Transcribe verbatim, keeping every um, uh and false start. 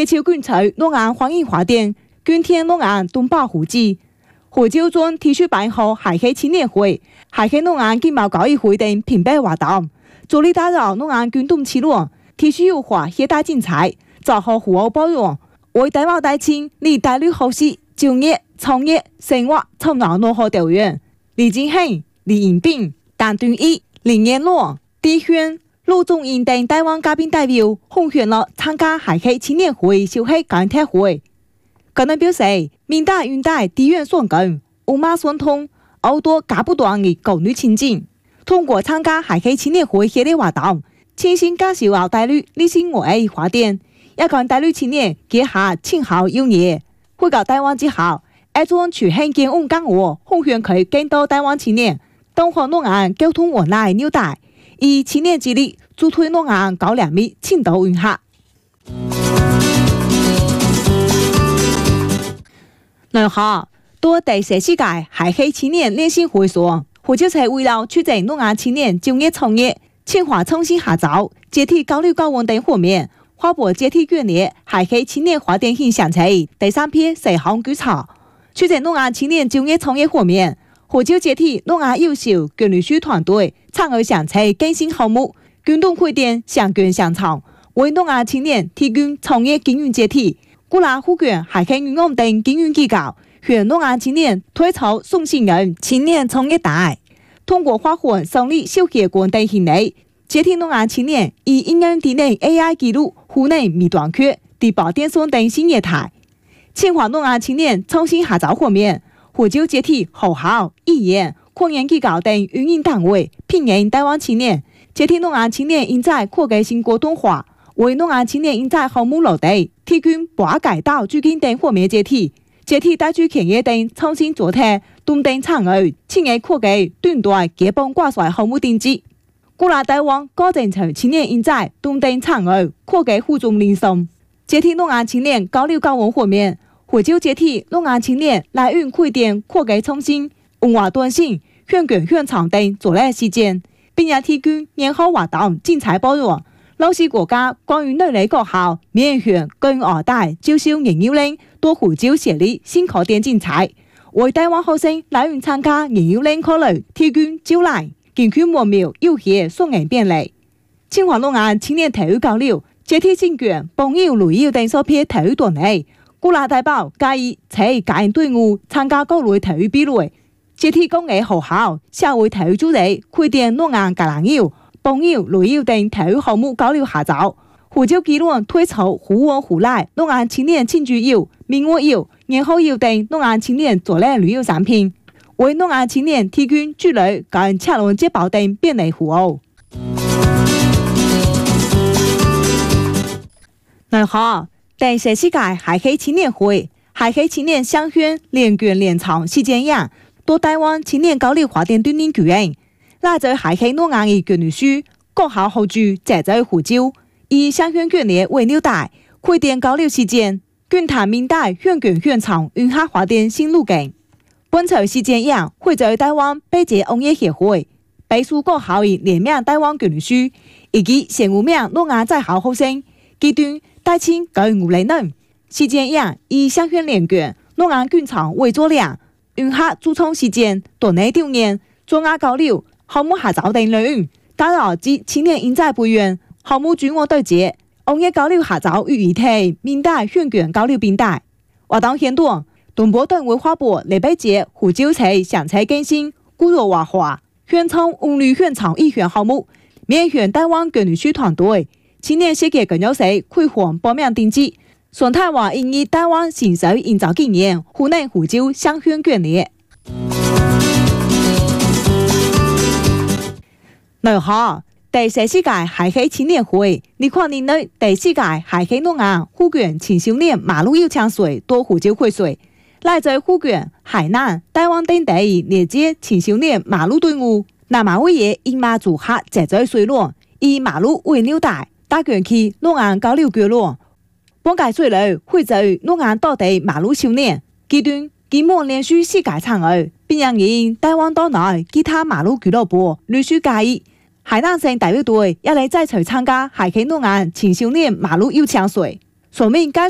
铁球军筹诺安欢迎花店，军天诺安东保护基。惠州村体育办好海黑青年会，海黑诺安经贸交易会等评比活动，助力打造诺安军动起路，体育优化现代精彩，做好互互包容，为台湾大青你带来好事，就业、创业、生活从哪落好调源。李金恒、李银炳、陈敦义、林彦罗、狄轩、陆仲英等台湾嘉宾代表奉献了参加海黑青年会小黑感特会。个人表示，明代云代地缘相近，五马相通，好多家不断的狗女情景。通过参加海黑青年会系列活动，清新介绍后带来理性我的花店，也跟带来青年结下亲好友谊。回到台湾之后，爱做全很健康讲话，奉献佢更多台湾青年，东河诺安交通往来纽带，以青年之力助推诺安高两米青岛运客。然后，到第十四届海黑青年联席会所，胡椒菜为了促进诺安青年就业创业、清华创新合作、接替交流交往等方面，发布接替眷恋海黑青年花店形象册第三批四项举措。促进诺安青年就业创业方面，胡椒接替诺安优秀管理书团队参与相册更新项目，军动会店相关相场，为诺安青年提供创业经营接替。鼓励护卷海黑银行等经营机构向诺安青年推出送信人青年创业贷，通过发放送礼小结棍等形式，接替诺安青年以应用智能 A I 记录湖内密短缺、地保电商等新业态。清华诺安青年创新合作方面，胡椒接替学校、医院、科研机构等运营单位聘用台湾青年，接替诺安青年人才扩大性果断化。为诺安青年人才项目落地，提供八改道资金等方面接替，接替大主企业等创新主体，动等参与，青年扩大短大基本挂帅项目定制，鼓励台湾各政策青年人才动等参与，扩大互助联送。接替诺安青年交流交往方面，胡椒接替诺安青年来运会店扩大创新、文化端性、宣传宣传等作业时间，并且提供年后活动精彩包容。老师国家关于内地学校免费跟二代招收研究生，多胡椒设立新课店竞赛，为台湾学生来源参加研究生考虑提供招来健康莫妙有些双赢便利。清华诺安青年体育交流接替新quyền朋友旅遊等所批體育團體，鼓勵大寶介意且家人隊伍參加各類體育比賽，接替公嘅學校社會體育組織開店諾安橄欖球、朋友旅遊等體育項目交流合作。胡椒基論推出互往互賴諾安青年慶祝遊、明月遊、年後遊等諾安青年作業旅遊產品，為諾安青年提供住旅跟車輪接駁等便利服務。然後，第十四屆海黑青年會、海黑青年商圈聯quyền聯場事件樣，到台灣青年交流花店鍛鍊舉行，拉在海黑諾安嘅管理書，各校後住謝在胡椒，以商圈眷戀為紐帶，開店交流事件，均談明代宣傳宣傳雲客花店新路徑。本場事件樣，會在台灣北捷農業協會、北蘇各校嘅聯名台灣管理書，以及前五名諾安在校學生，階段大清跟五類人，事件樣以商圈聯quyền，諾安軍場為作量，雲客主創事件，多年調研，中亞交流，項目合作等內容，打造至青年人才培養，項目主我對接，農業交流合作與議題，明代宣傳交流平台。活動現段，東部段會發布禮拜節胡椒菜詳細更新，古若畫畫，宣傳文旅宣傳意選項目，面選台灣管理書團隊。青年設計更有勢開放報名登記，上台話應以台灣成熟營造經驗，湖內胡椒商圈眷戀。然後，第十四屆海黑青年會，你看年內第四屆海黑諾安護卷青少年馬路有搶水多胡椒匯水，來自護卷海南、台灣等地連接青少年馬路隊伍，南馬會也因馬祖客謝在水路，以馬路為紐帶。大卷區諾安交流角落，本屆水路會在諾安當地馬路少年，階段期末連續四屆參與，並讓因台灣島內其他馬路俱樂部陸續加入。海南省代表隊也嚟再次參加海黑諾安青少年馬路有搶水，說明該